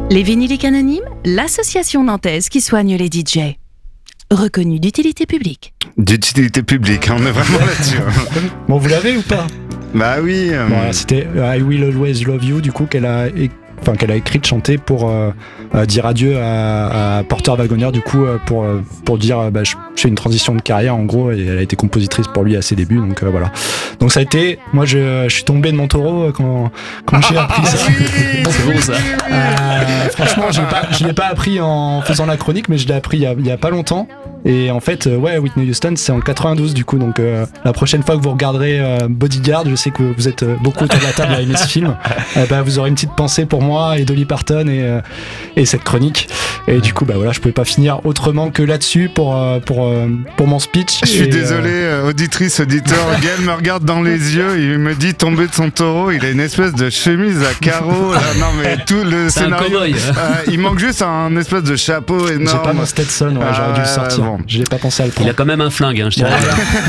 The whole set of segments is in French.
Les Vinyliques Anonymes, l'association nantaise qui soigne les DJ. Reconnue d'utilité publique. D'utilité publique, on est vraiment là-dessus. Bon, vous l'avez ou pas ? Bah oui. Bon, c'était I Will Always Love You, du coup, qu'elle a écrit, chanté pour dire adieu à Porter Wagoner, du coup, pour dire je fais une transition de carrière, en gros, et elle a été compositrice pour lui à ses débuts, donc voilà. Donc ça a été, moi je suis tombé de mon taureau quand j'ai appris ça. C'est bon ça. Franchement, je l'ai pas appris en faisant la chronique, mais je l'ai appris il y a pas longtemps. Et en fait, Whitney Houston, c'est en 92 du coup, donc la prochaine fois que vous regarderez Bodyguard, je sais que vous êtes beaucoup autour de la table à aimer ce film, vous aurez une petite pensée pour moi et Dolly Parton et cette chronique. Et du coup, voilà, je pouvais pas finir autrement que là-dessus pour mon speech. Je suis désolé, auditrice, auditeur, Gaël me regarde dans les yeux, il me dit tomber de son taureau, il a une espèce de chemise à carreaux, là, non mais tout le c'est scénario, il manque juste un espèce de chapeau énorme. J'ai pas mon Stetson, j'aurais dû le sortir. Bon. Je n'ai pas pensé à le prendre. Il a quand même un flingue, je dirais.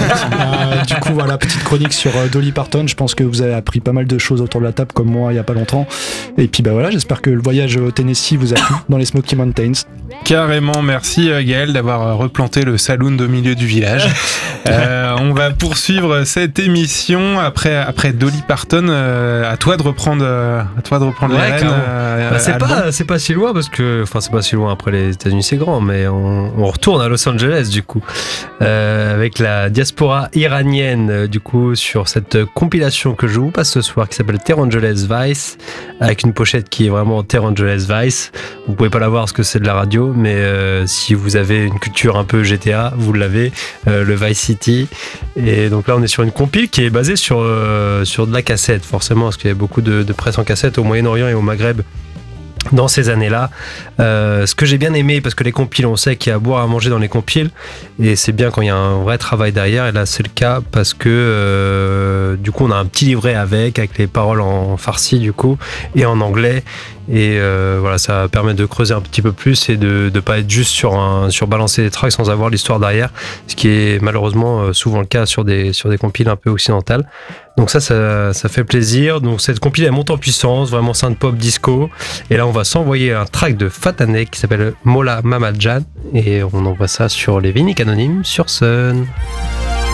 Du coup, voilà, petite chronique sur Dolly Parton. Je pense que vous avez appris pas mal de choses autour de la table, comme moi, il y a pas longtemps. Et puis, voilà, j'espère que le voyage au Tennessee vous a plu dans les Smoky Mountains. Carrément, merci Gaël d'avoir replanté le saloon au milieu du village. On va poursuivre cette émission après Dolly Parton. À toi de reprendre les rênes. C'est pas si loin parce que, c'est pas si loin après les États-Unis, c'est grand, mais on retourne à Los Angeles du coup, avec la diaspora iranienne du coup sur cette compilation que je vous passe ce soir qui s'appelle Terre Angeles Vice, avec une pochette qui est vraiment Terre Angeles Vice. Vous pouvez pas la voir parce que c'est de la radio, mais si vous avez une culture un peu GTA, vous l'avez, le Vice City. Et donc là on est sur une compile qui est basée sur de la cassette, forcément, parce qu'il y a beaucoup de presse en cassette au Moyen-Orient et au Maghreb dans ces années-là. Ce que j'ai bien aimé, parce que les compiles, on sait qu'il y a à boire à manger dans les compiles, et c'est bien quand il y a un vrai travail derrière, et là c'est le cas parce que du coup on a un petit livret avec les paroles en farsi du coup et en anglais, et voilà, ça permet de creuser un petit peu plus et de pas être juste sur balancer des tracks sans avoir l'histoire derrière, ce qui est malheureusement souvent le cas sur des compiles un peu occidentales. Donc ça fait plaisir. Donc cette compile elle monte en puissance, vraiment synth-pop disco, et là on va s'envoyer un track de Fatanek qui s'appelle Mola Mamajan, et on envoie ça sur les Vinyliques Anonymes sur Sun.